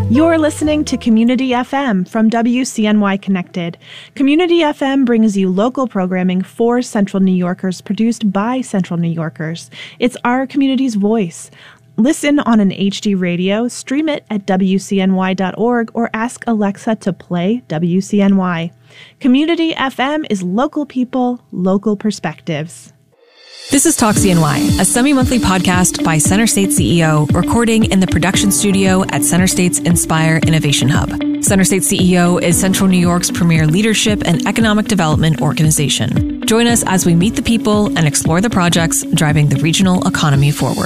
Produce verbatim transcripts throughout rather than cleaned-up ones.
You're listening to Community F M from W C N Y Connected. Community F M brings you local programming for Central New Yorkers, produced by Central New Yorkers. It's our community's voice. Listen on an H D radio, stream it at W C N Y dot org, or ask Alexa to play W C N Y. Community F M is local people, local perspectives. This is Talk C N Y, a semi-monthly podcast by Center State C E O, recording in the production studio at Center State's Inspire Innovation Hub. Center State C E O is Central New York's premier leadership and economic development organization. Join us as we meet the people and explore the projects driving the regional economy forward.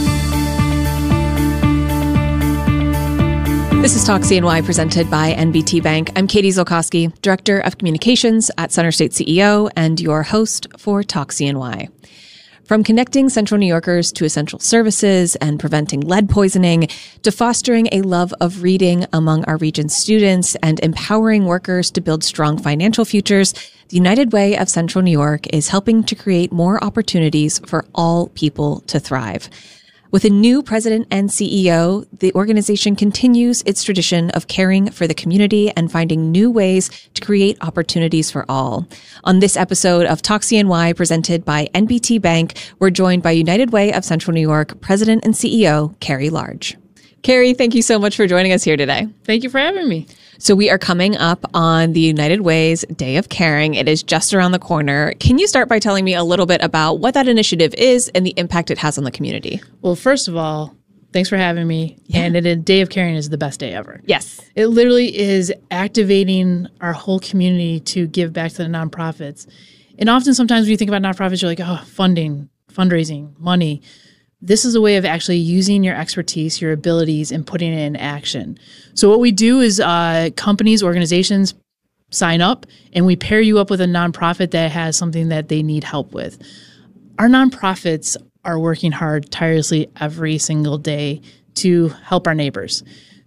This is Talk C N Y, presented by N B T Bank. I'm Katie Zolkowski, Director of Communications at Center State C E O and your host for Talk C N Y. From connecting Central New Yorkers to essential services and preventing lead poisoning, to fostering a love of reading among our region's students and empowering workers to build strong financial futures, the United Way of Central New York is helping to create more opportunities for all people to thrive. With a new president and C E O, the organization continues its tradition of caring for the community and finding new ways to create opportunities for all. On this episode of Talk C N Y, presented by N B T Bank, we're joined by United Way of Central New York President and C E O, Carrie Large. Carrie, thank you so much for joining us here today. Thank you for having me. So we are coming up on the United Way's Day of Caring. It is just around the corner. Can you start by telling me a little bit about what that initiative is and the impact it has on the community? Well, first of all, thanks for having me. Yeah. And a Day of Caring is the best day ever. Yes. It literally is activating our whole community to give back to the nonprofits. And often sometimes when you think about nonprofits, you're like, oh, funding, fundraising, money. This is a way of actually using your expertise, your abilities, and putting it in action. So what we do is uh, companies, organizations sign up, and we pair you up with a nonprofit that has something that they need help with. Our nonprofits are working hard tirelessly every single day to help our neighbors.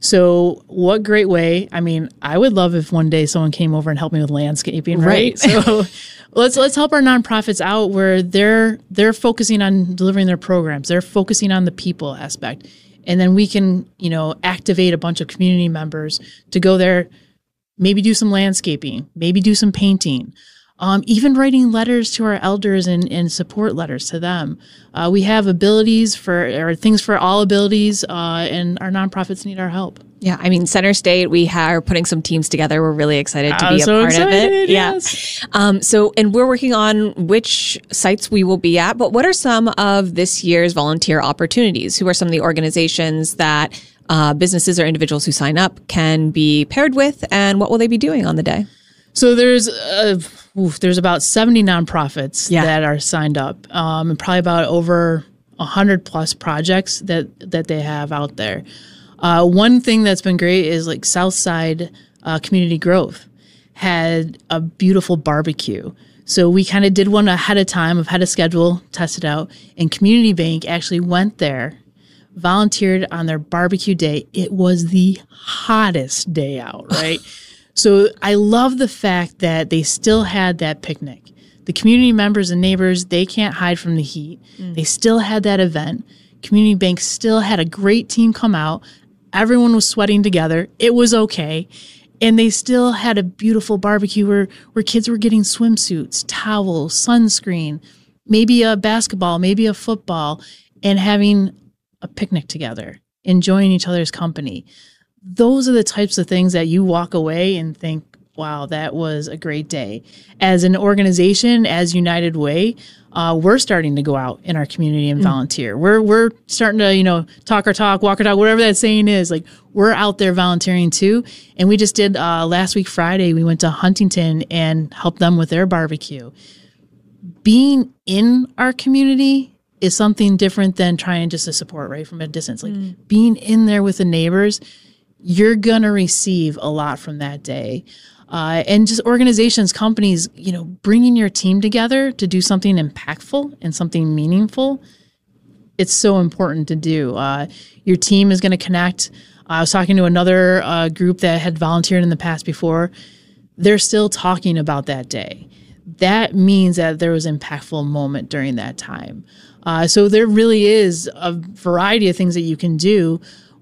So what great way. I mean, I would love if one day someone came over and helped me with landscaping, right? right. So let's let's help our nonprofits out where they're they're focusing on delivering their programs. They're focusing on the people aspect. And then we can, you know, activate a bunch of community members to go there, maybe do some landscaping, maybe do some painting, um, even writing letters to our elders and, and support letters to them. Uh, we have abilities for, or things for all abilities, uh, and our nonprofits need our help. Yeah, I mean, Center State, we are putting some teams together. We're really excited to I'm be a so part excited, of it. Yes. Yeah. Um, so, and we're working on which sites we will be at, but what are some of this year's volunteer opportunities? Who are some of the organizations that uh, businesses or individuals who sign up can be paired with, and what will they be doing on the day? So there's uh, oof, there's about seventy nonprofits yeah. that are signed up, um, and probably about over one hundred plus projects that, that they have out there. Uh, one thing that's been great is like Southside uh, Community Growth had a beautiful barbecue. So we kind of did one ahead of time, ahead of schedule, tested out, and Community Bank actually went there, volunteered on their barbecue day. It was the hottest day out, right? So I love the fact that they still had that picnic. The community members and neighbors, they can't hide from the heat. Mm. They still had that event. Community Bank still had a great team come out. Everyone was sweating together. It was okay. And they still had a beautiful barbecue where, where kids were getting swimsuits, towels, sunscreen, maybe a basketball, maybe a football, and having a picnic together, enjoying each other's company. Those are the types of things that you walk away and think, wow, that was a great day. As an organization, as United Way, uh, we're starting to go out in our community and mm. volunteer. We're we're starting to, you know, talk our talk, walk our talk, whatever that saying is. Like, we're out there volunteering too. And we just did uh, last week, Friday, we went to Huntington and helped them with their barbecue. Being in our community is something different than trying just to support right from a distance. Like mm. being in there with the neighbors, you're going to receive a lot from that day. Uh, and just organizations, companies, you know, bringing your team together to do something impactful and something meaningful, it's so important to do. Uh, your team is going to connect. I was talking to another uh, group that had volunteered in the past before. They're still talking about that day. That means that there was an impactful moment during that time. Uh, so there really is a variety of things that you can do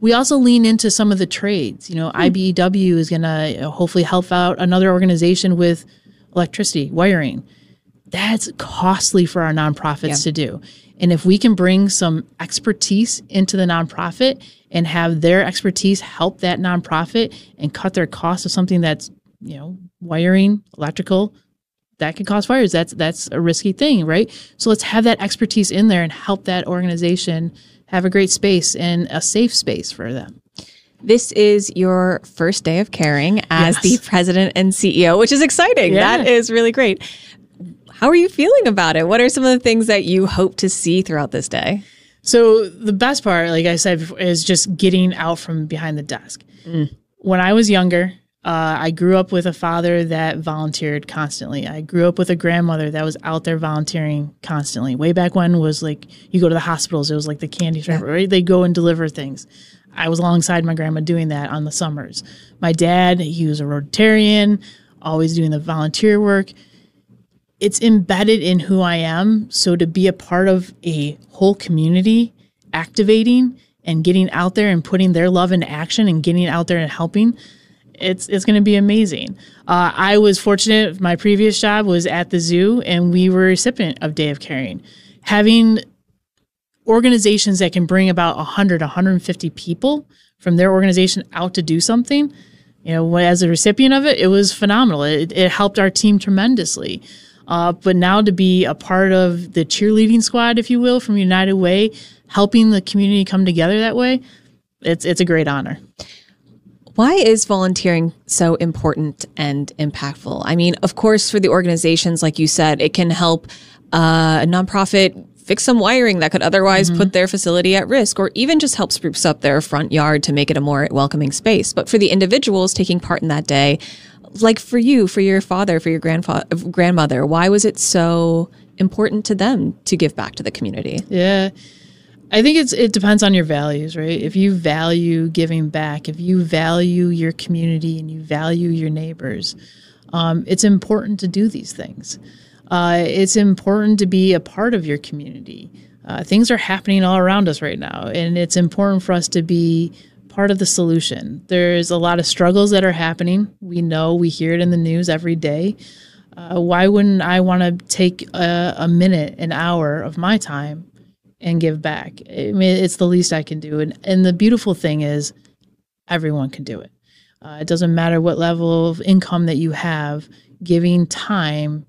We also lean into some of the trades. You know, hmm. I B E W is going to hopefully help out another organization with electricity, wiring. That's costly for our nonprofits yeah. to do. And if we can bring some expertise into the nonprofit and have their expertise help that nonprofit and cut their cost of something that's, you know, wiring, electrical, that could cause fires. That's that's a risky thing, right? So let's have that expertise in there and help that organization have a great space and a safe space for them. This is your first day of caring as yes. the president and C E O, which is exciting. Yeah. That is really great. How are you feeling about it? What are some of the things that you hope to see throughout this day? So the best part, like I said before, is just getting out from behind the desk. Mm. When I was younger, uh, I grew up with a father that volunteered constantly. I grew up with a grandmother that was out there volunteering constantly. Way back when was like, you go to the hospitals, it was like the candy shop, right? They go and deliver things. I was alongside my grandma doing that on the summers. My dad, he was a Rotarian, always doing the volunteer work. It's embedded in who I am. So to be a part of a whole community, activating and getting out there and putting their love into action and getting out there and helping, it's it's going to be amazing. Uh, I was fortunate. My previous job was at the zoo, and we were a recipient of Day of Caring. Having organizations that can bring about one hundred, one hundred fifty people from their organization out to do something, you know, as a recipient of it, it was phenomenal. It, it helped our team tremendously. Uh, but now to be a part of the cheerleading squad, if you will, from United Way, helping the community come together that way, it's it's a great honor. Why is volunteering so important and impactful? I mean, of course, for the organizations, like you said, it can help uh, a nonprofit fix some wiring that could otherwise mm-hmm. put their facility at risk, or even just help spruce up their front yard to make it a more welcoming space. But for the individuals taking part in that day, like for you, for your father, for your grandfather, grandmother, why was it so important to them to give back to the community? Yeah, I think it's it depends on your values, right? If you value giving back, if you value your community and you value your neighbors, um, it's important to do these things. Uh, it's important to be a part of your community. Uh, things are happening all around us right now, and it's important for us to be part of the solution. There's a lot of struggles that are happening. We know, we hear it in the news every day. Uh, why wouldn't I want to take a, a minute, an hour of my time and give back? I mean, it's the least I can do. And, and the beautiful thing is everyone can do it. Uh, it doesn't matter what level of income that you have. Giving time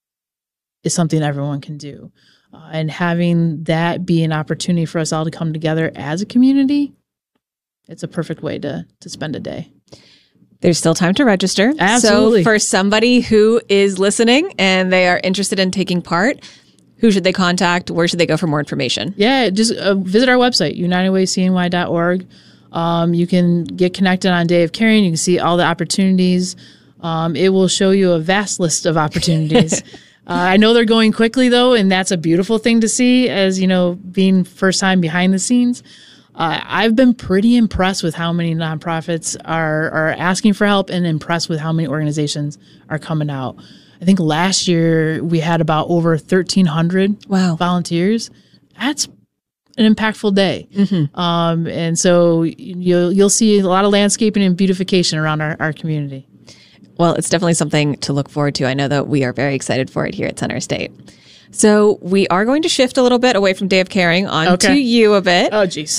is something everyone can do. Uh, and having that be an opportunity for us all to come together as a community, it's a perfect way to to spend a day. There's still time to register. Absolutely. So for somebody who is listening and they are interested in taking part, who should they contact? Where should they go for more information? Yeah, just uh, visit our website, united way c n y dot org. Um, you can get connected on Day of Caring. You can see all the opportunities. Um, it will show you a vast list of opportunities. uh, I know they're going quickly, though, and that's a beautiful thing to see as, you know, being first time behind the scenes. Uh, I've been pretty impressed with how many nonprofits are, are asking for help and impressed with how many organizations are coming out. I think last year we had about over thirteen hundred wow. volunteers. That's an impactful day. Mm-hmm. Um, and so you'll, you'll see a lot of landscaping and beautification around our, our community. Well, it's definitely something to look forward to. I know that we are very excited for it here at Center State. So we are going to shift a little bit away from Day of Caring onto okay. you a bit. Oh, geez.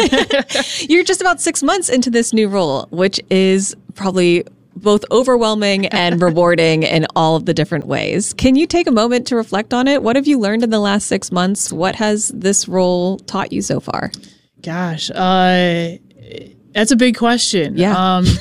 You're just about six months into this new role, which is probably both overwhelming and rewarding in all of the different ways. Can you take a moment to reflect on it? What have you learned in the last six months? What has this role taught you so far? Gosh, uh, that's a big question. Yeah. Um,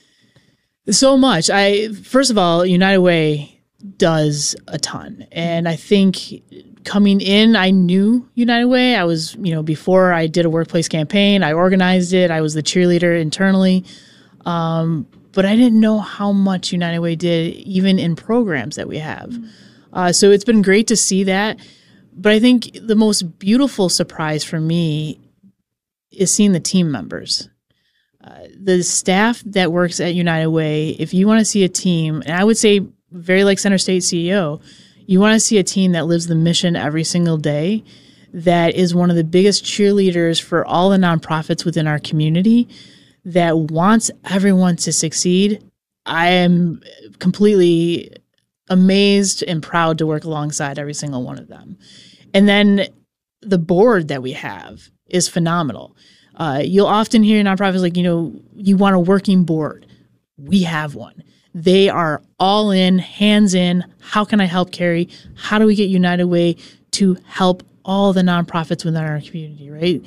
so much. I first of all, United Way does a ton. And I think coming in, I knew United Way. I was, you know, before I did a workplace campaign, I organized it. I was the cheerleader internally. Um, but I didn't know how much United Way did, even in programs that we have. Mm-hmm. Uh, so it's been great to see that. But I think the most beautiful surprise for me is seeing the team members. Uh, the staff that works at United Way, if you want to see a team, and I would say very like Center State C E O, you want to see a team that lives the mission every single day. that is one of the biggest cheerleaders for all the nonprofits within our community, that wants everyone to succeed. I am completely amazed and proud to work alongside every single one of them. And then the board that we have is phenomenal. Uh, you'll often hear nonprofits like, you know, you want a working board. We have one. They are all in, hands in. How can I help, Carrie? How do we get United Way to help all the nonprofits within our community, right?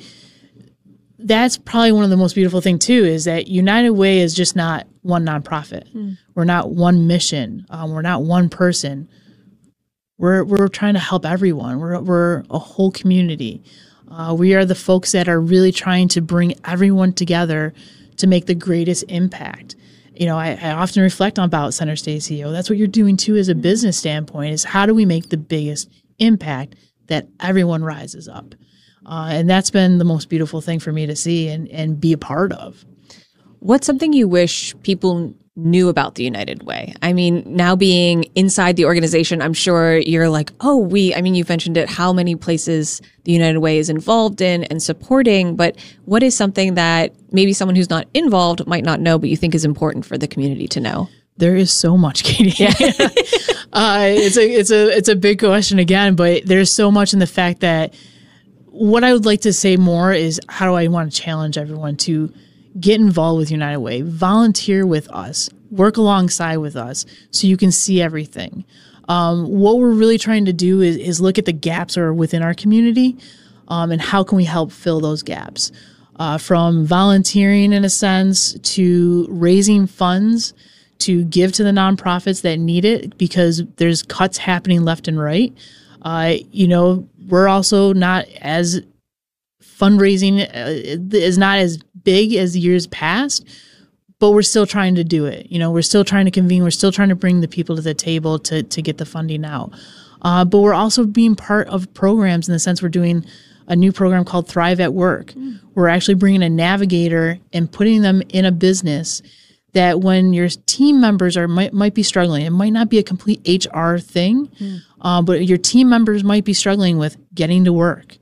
That's probably one of the most beautiful things, too, is that United Way is just not one nonprofit. Mm. We're not one mission. Um, we're not one person. We're we're trying to help everyone. We're we're a whole community. Uh, we are the folks that are really trying to bring everyone together to make the greatest impact. You know, I, I often reflect on about Center State C E O. That's what you're doing, too, as a business standpoint, is how do we make the biggest impact that everyone rises up? Uh, and that's been the most beautiful thing for me to see and, and be a part of. What's something you wish people knew about the United Way? I mean, now being inside the organization, I'm sure you're like, oh, we, I mean, you've mentioned it, how many places the United Way is involved in and supporting, but what is something that maybe someone who's not involved might not know, but you think is important for the community to know? There is so much, Katie. Yeah. uh, it's a, it's a, it's a big question again, but there's so much in the fact that what I would like to say more is how do I want to challenge everyone to get involved with United Way, volunteer with us, work alongside with us so you can see everything. Um, what we're really trying to do is, is look at the gaps that are within our community um, and how can we help fill those gaps. Uh, from volunteering in a sense to raising funds to give to the nonprofits that need it because there's cuts happening left and right. Uh, you know, we're also not as fundraising uh, is not as big as years past, but we're still trying to do it. You know, we're still trying to convene. We're still trying to bring the people to the table to, to get the funding out. Uh, but we're also being part of programs in the sense we're doing a new program called Thrive at Work. Mm. We're actually bringing a navigator and putting them in a business that when your team members are might, might be struggling, it might not be a complete H R thing, mm. uh, but your team members might be struggling with getting to work,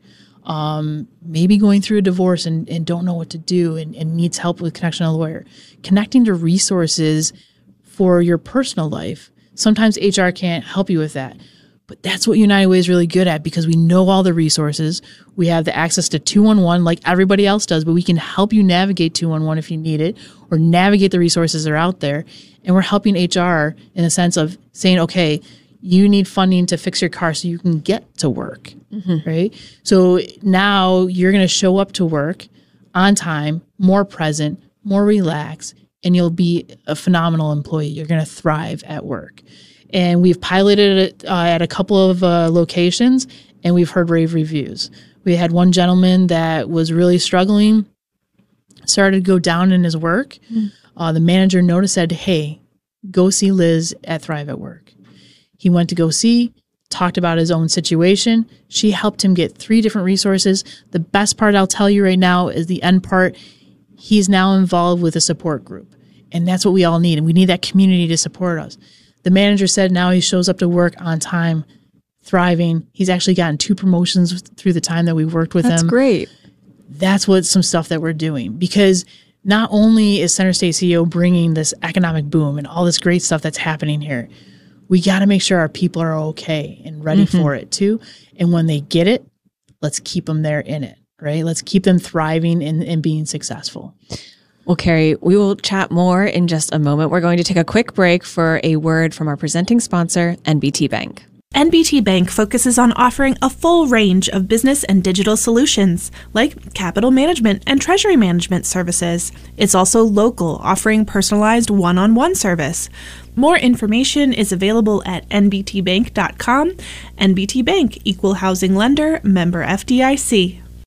um, maybe going through a divorce and, and don't know what to do and, and needs help with connection to a lawyer, connecting to resources for your personal life. Sometimes H R can't help you with that. But that's what United Way is really good at because we know all the resources. We have the access to two one one like everybody else does, but we can help you navigate two one one if you need it or navigate the resources that are out there. And we're helping H R in the sense of saying, okay, you need funding to fix your car so you can get to work, mm-hmm. right? So now you're going to show up to work on time, more present, more relaxed, and you'll be a phenomenal employee. You're going to thrive at work. And we've piloted it uh, at a couple of uh, locations, and we've heard rave reviews. We had one gentleman that was really struggling, started to go down in his work. Mm. Uh, the manager noticed, said, hey, go see Liz at Thrive at Work. He went to go see, talked about his own situation. She helped him get three different resources. The best part I'll tell you right now is the end part. He's now involved with a support group, and that's what we all need, and we need that community to support us. The manager said now he shows up to work on time, thriving. He's actually gotten two promotions through the time that we worked with That's him. That's great. That's what some stuff that we're doing because not only is Center State C E O bringing this economic boom and all this great stuff that's happening here, we got to make sure our people are okay and ready mm-hmm. for it too. And when they get it, let's keep them there in it, right? Let's keep them thriving and, and being successful. Well, Carrie, we will chat more in just a moment. We're going to take a quick break for a word from our presenting sponsor, N B T Bank. N B T Bank focuses on offering a full range of business and digital solutions, like capital management and treasury management services. It's also local, offering personalized one-on-one service. More information is available at N B T bank dot com. N B T Bank, Equal Housing Lender, member F D I C.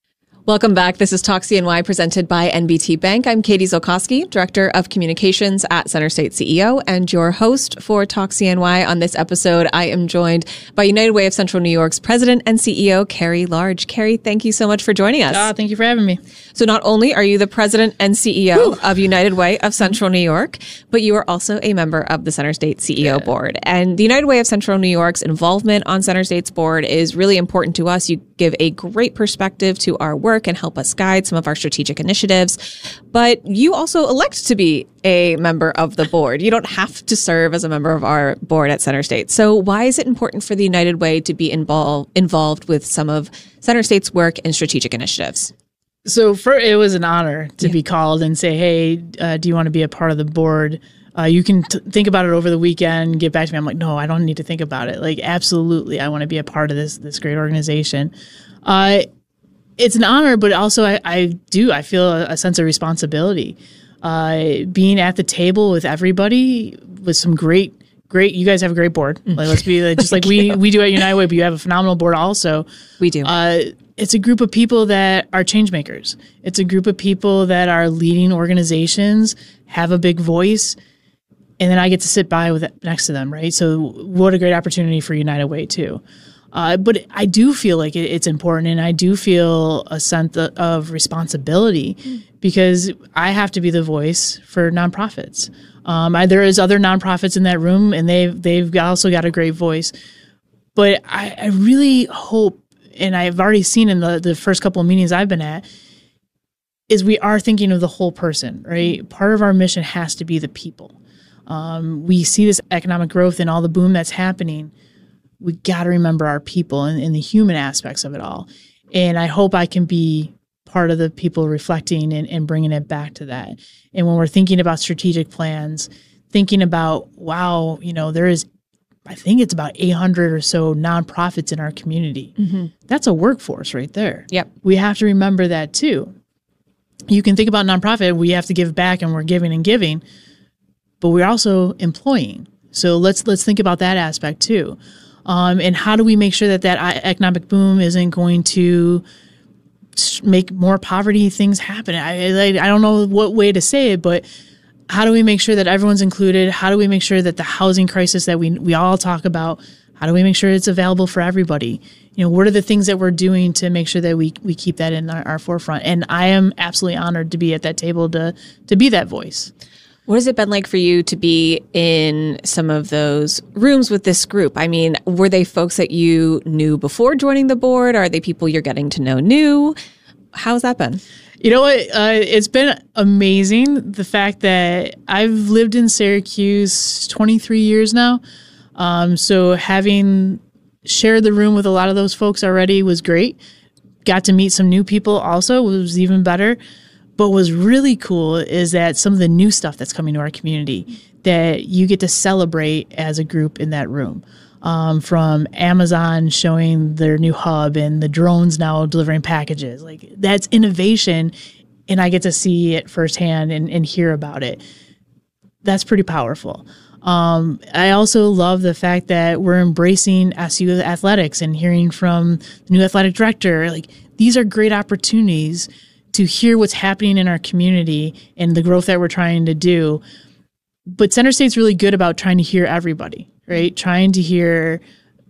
Welcome back. This is Talk C N Y presented by N B T Bank. I'm Katie Zolkowski, Director of Communications at Center State C E O, and your host for Talk C N Y. On this episode, I am joined by United Way of Central New York's President and C E O, Carrie Large. Carrie, thank you so much for joining us. Uh, thank you for having me. So not only are you the President and C E O Woo. Of United Way of Central New York, but you are also a member of the Center State C E O yeah. board. And the United Way of Central New York's involvement on Center State's board is really important to us. You give a great perspective to our work and help us guide some of our strategic initiatives. But you also elect to be a member of the board. You don't have to serve as a member of our board at Center State. So why is it important for the United Way to be involved involved with some of Center State's work and strategic initiatives? So for, it was an honor to yeah. be called and say, hey, uh, do you want to be a part of the board? Uh, you can t- think about it over the weekend, get back to me. I'm like, no, I don't need to think about it. Like, absolutely, I want to be a part of this this great organization. Uh, it's an honor, but also I, I do. I feel a, a sense of responsibility. Uh, being at the table with everybody with some great, great. You guys have a great board. Like, let's be like, just like we we do at United Way, but you have a phenomenal board also. We do. Uh, it's a group of people that are change makers. It's a group of people that are leading organizations, have a big voice. And then I get to sit by with next to them, right? So what a great opportunity for United Way too. Uh, but I do feel like it, it's important, and I do feel a sense of responsibility mm. because I have to be the voice for nonprofits. Um, I, there is other nonprofits in that room, and they've they've also got a great voice. But I, I really hope, and I've already seen in the, the first couple of meetings I've been at, is we are thinking of the whole person, right? Part of our mission has to be the people. Um, we see this economic growth and all the boom that's happening. We got to remember our people and, and the human aspects of it all. And I hope I can be part of the people reflecting and, and bringing it back to that. And when we're thinking about strategic plans, thinking about, wow, you know, there is, I think it's about eight hundred or so nonprofits in our community. Mm-hmm. That's a workforce right there. Yep. We have to remember that too. You can think about nonprofit, we have to give back and we're giving and giving, but we're also employing. So let's let's think about that aspect too. Um, and how do we make sure that that economic boom isn't going to make more poverty things happen? I, I, I don't know what way to say it, but how do we make sure that everyone's included? How do we make sure that the housing crisis that we we all talk about, how do we make sure it's available for everybody? You know, what are the things that we're doing to make sure that we we keep that in our, our forefront? And I am absolutely honored to be at that table to to be that voice. What has it been like for you to be in some of those rooms with this group? I mean, were they folks that you knew before joining the board? Are they people you're getting to know new? How's that been? You know what? Uh, it's been amazing. The fact that I've lived in Syracuse twenty-three years now. Um, so having shared the room with a lot of those folks already was great. Got to meet some new people also, was even better. But what's really cool is that some of the new stuff that's coming to our community that you get to celebrate as a group in that room. Um, from Amazon showing their new hub and the drones now delivering packages. Like, that's innovation, and I get to see it firsthand and, and hear about it. That's pretty powerful. Um, I also love the fact that we're embracing S U athletics and hearing from the new athletic director. Like, these are great opportunities to hear what's happening in our community and the growth that we're trying to do. But Center State's really good about trying to hear everybody, right? Trying to hear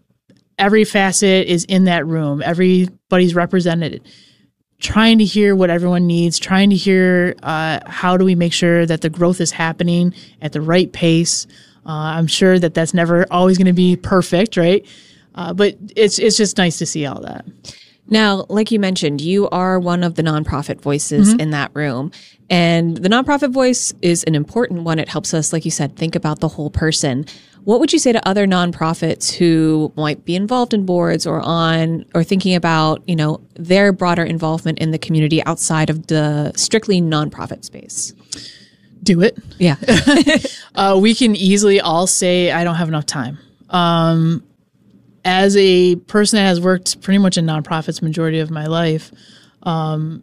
every facet is in that room. Everybody's represented. Trying to hear what everyone needs, trying to hear uh, how do we make sure that the growth is happening at the right pace. Uh, I'm sure that that's never always going to be perfect, right? Uh, but it's it's just nice to see all that. Now, like you mentioned, you are one of the nonprofit voices mm-hmm. in that room. And the nonprofit voice is an important one. It helps us, like you said, think about the whole person. What would you say to other nonprofits who might be involved in boards or on or thinking about, you know, their broader involvement in the community outside of the strictly nonprofit space? Do it. Yeah. uh, we can easily all say, I don't have enough time. Um, as a person that has worked pretty much in nonprofits majority of my life, um,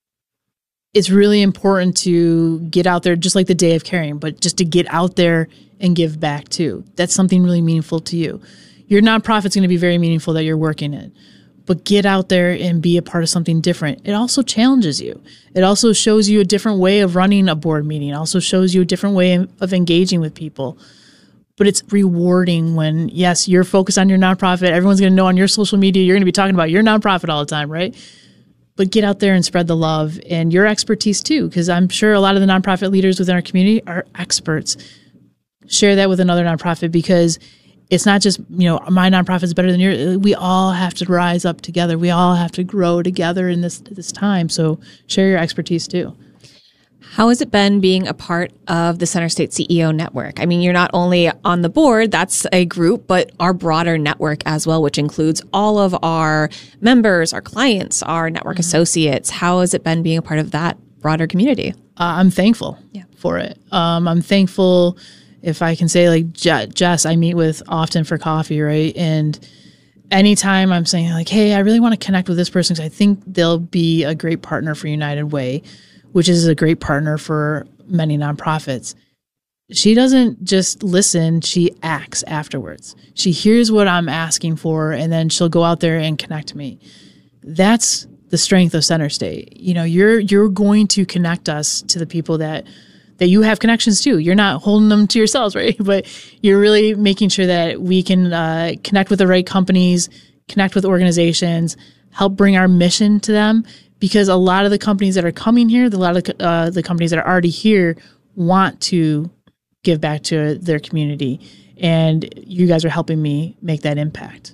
it's really important to get out there, just like the Day of Caring, but just to get out there and give back too. That's something really meaningful to you. Your nonprofit's going to be very meaningful that you're working in. but get out there and be a part of something different. It also challenges you. It also shows you a different way of running a board meeting. It also shows you a different way of engaging with people. But it's rewarding when, yes, you're focused on your nonprofit. Everyone's going to know on your social media, you're going to be talking about your nonprofit all the time, right? But get out there and spread the love and your expertise too, because I'm sure a lot of the nonprofit leaders within our community are experts. Share that with another nonprofit, because it's not just, you know, my nonprofit is better than yours. We all have to rise up together. We all have to grow together in this this time. So share your expertise too. How has it been being a part of the Center State C E O network? I mean, you're not only on the board, that's a group, but our broader network as well, which includes all of our members, our clients, our network mm-hmm. associates. How has it been being a part of that broader community? Uh, I'm thankful yeah. for it. Um, I'm thankful, if I can say, like Je- Jess, I meet with often for coffee, right? And anytime I'm saying like, hey, I really want to connect with this person because I think they'll be a great partner for United Way, which is a great partner for many nonprofits. She doesn't just listen, she acts afterwards. She hears what I'm asking for, and then she'll go out there and connect me. That's the strength of Center State. You know, you're you're going to connect us to the people that that you have connections to. You're not holding them to yourselves, right? But you're really making sure that we can uh, connect with the right companies, connect with organizations, help bring our mission to them. Because a lot of the companies that are coming here, a lot of uh, the companies that are already here want to give back to their community. And you guys are helping me make that impact.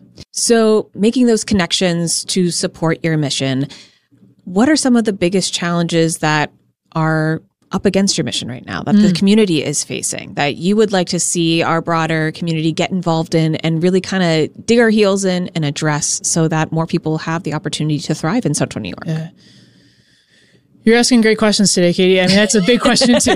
So making those connections to support your mission, what are some of the biggest challenges that are up against your mission right now that mm. the community is facing, that you would like to see our broader community get involved in and really kind of dig our heels in and address so that more people have the opportunity to thrive in Central New York? Yeah. You're asking great questions today, Katie. I mean, that's a big question too.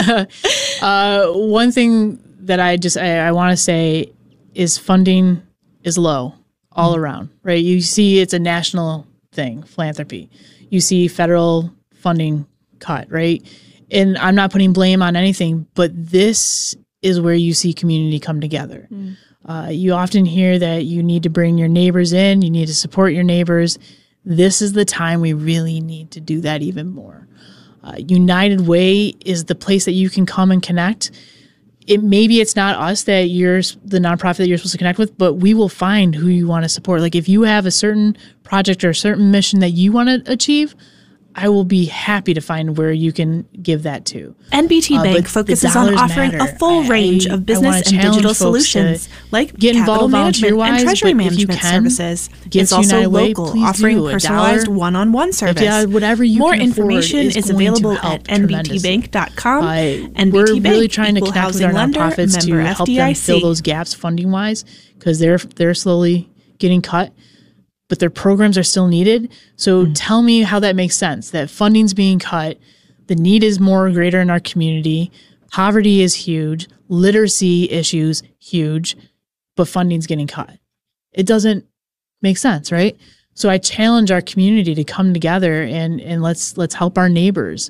uh, one thing that I just, I, I want to say is funding is low all mm. around, right? You see it's a national thing, philanthropy. You see federal funding cut, right? And I'm not putting blame on anything, but this is where you see community come together. Mm. Uh, you often hear that you need to bring your neighbors in, you need to support your neighbors. This is the time we really need to do that even more. Uh, United Way is the place that you can come and connect. It maybe it's not us that you're the nonprofit that you're supposed to connect with, but we will find who you want to support. Like if you have a certain project or a certain mission that you want to achieve, I will be happy to find where you can give that to. N B T uh, Bank focuses on offering matter. a full I, range of business and digital solutions like get capital involved management and treasury management can, services. It's also United local, Way, offering do. personalized one-on-one service. Yeah, whatever you More can information is, is available at n b t bank dot com. Uh, N B T we're Bank, really trying to connect with our lender, nonprofits to help F D I C. them fill those gaps funding-wise because they're they're slowly getting cut. But their programs are still needed. So mm. tell me how that makes sense, that funding's being cut, the need is more greater in our community, poverty is huge, literacy issues huge, but funding's getting cut. It doesn't make sense, right? So I challenge our community to come together and, and let's let's help our neighbors.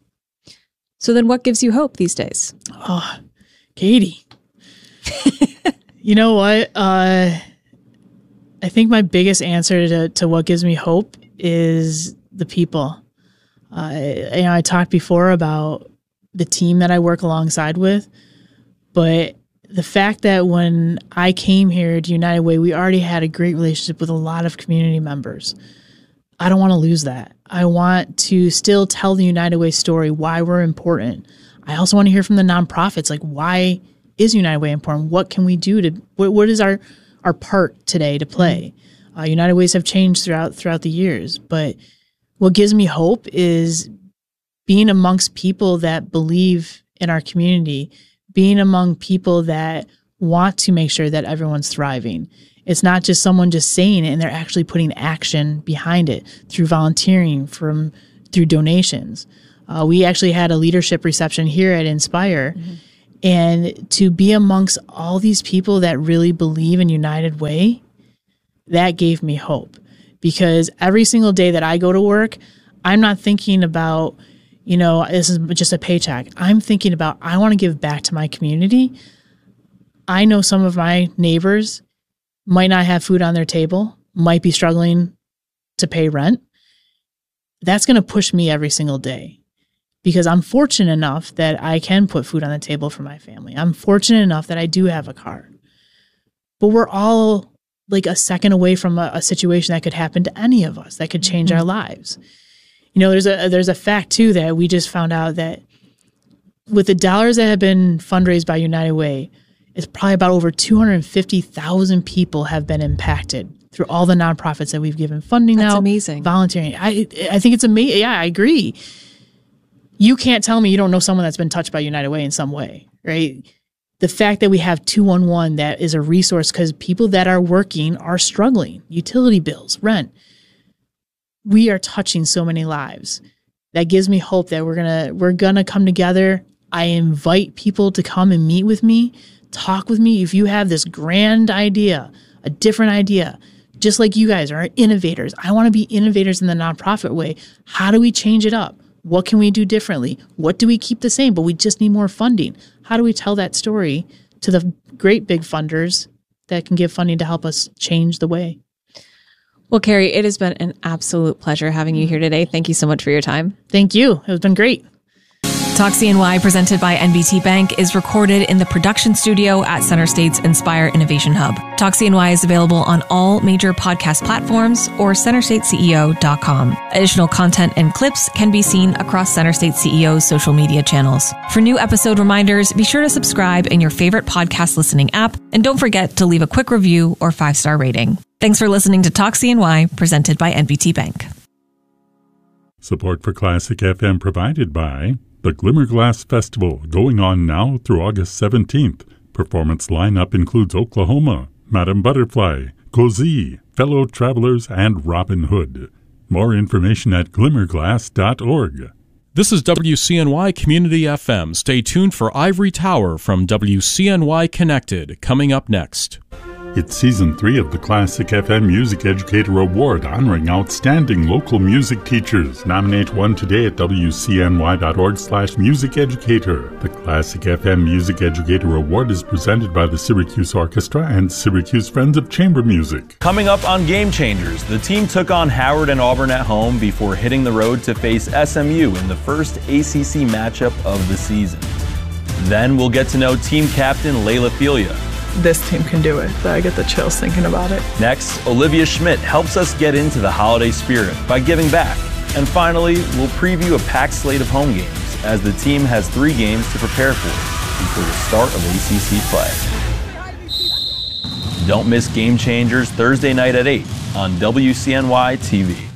So then what gives you hope these days? Oh, Katie. You know what? Uh I think my biggest answer to, to what gives me hope is the people. Uh, you know, I talked before about the team that I work alongside with, but the fact that when I came here to United Way, we already had a great relationship with a lot of community members. I don't want to lose that. I want to still tell the United Way story, why we're important. I also want to hear from the nonprofits, like why is United Way important? What can we do to, what, what is our our part today to play? Uh, United Ways have changed throughout throughout the years, but what gives me hope is being amongst people that believe in our community, being among people that want to make sure that everyone's thriving. It's not just someone just saying it, and they're actually putting action behind it through volunteering, from through donations. Uh, we actually had a leadership reception here at Inspire. Mm-hmm. And to be amongst all these people that really believe in United Way, that gave me hope. Because every single day that I go to work, I'm not thinking about, you know, this is just a paycheck. I'm thinking about, I want to give back to my community. I know some of my neighbors might not have food on their table. might be struggling to pay rent, that's going to push me every single day because I'm fortunate enough that I can put food on the table for my family. I'm fortunate enough that I do have a car. But we're all like a second away from a, a situation that could happen to any of us that could change mm-hmm. our lives. You know, there's a there's a fact too that we just found out that with the dollars that have been fundraised by United Way, it's probably about over two hundred fifty thousand people have been impacted through all the nonprofits that we've given funding That's now. amazing. Volunteering. I I think it's amazing. Yeah, I agree. You can't tell me you don't know someone that's been touched by United Way in some way, right? The fact that we have two one one that is a resource because people that are working are struggling. Utility bills, rent. We are touching so many lives. That gives me hope that we're gonna we're gonna come together. I invite people to come and meet with me, talk with me. If you have this grand idea, a different idea, just like you guys are innovators. I want to be innovators in the nonprofit way. How do we change it up? What can we do differently? What do we keep the same, but we just need more funding? How do we tell that story to the great big funders that can give funding to help us change the way? Well, Carrie, it has been an absolute pleasure having you here today. Thank you so much for your time. Thank you. It has been great. Talk C N Y, presented by N B T Bank, is recorded in the production studio at Center State's Inspire Innovation Hub. Talk C N Y is available on all major podcast platforms or center state C E O dot com. Additional content and clips can be seen across Center State C E O's social media channels. For new episode reminders, be sure to subscribe in your favorite podcast listening app, and don't forget to leave a quick review or five-star rating. Thanks for listening to Talk C N Y, presented by N B T Bank. Support for Classic F M provided by the Glimmerglass Festival, going on now through August seventeenth. Performance lineup includes Oklahoma, Madame Butterfly, Cozy, Fellow Travelers, and Robin Hood. More information at glimmerglass dot org. This is W C N Y Community F M. Stay tuned for Ivory Tower from W C N Y Connected, coming up next. It's Season three of the Classic F M Music Educator Award, honoring outstanding local music teachers. Nominate one today at W C N Y dot org slash music educator. The Classic F M Music Educator Award is presented by the Syracuse Orchestra and Syracuse Friends of Chamber Music. Coming up on Game Changers, the team took on Howard and Auburn at home before hitting the road to face S M U in the first A C C matchup of the season. Then we'll get to know team captain Layla Filia. This team can do it. I get the chills thinking about it. Next, Olivia Schmidt helps us get into the holiday spirit by giving back. And finally, we'll preview a packed slate of home games as the team has three games to prepare for before the start of A C C play. Don't miss Game Changers Thursday night at eight on W C N Y T V.